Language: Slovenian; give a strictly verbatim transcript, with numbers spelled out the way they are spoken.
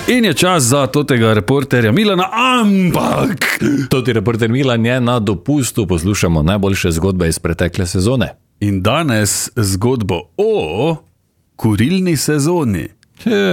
In je čas za totega reporterja Milana, ampak... Toti reporter Milan je na dopustu, poslušamo najboljše zgodbe iz pretekle sezone. In danes zgodbo o kurilni sezoni.